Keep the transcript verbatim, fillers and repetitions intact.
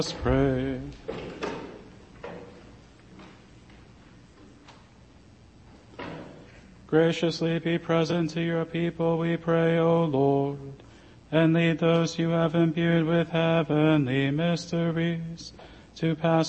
Let's pray. Graciously be present to your people, we pray, O Lord, and lead those you have imbued with heavenly mysteries to pass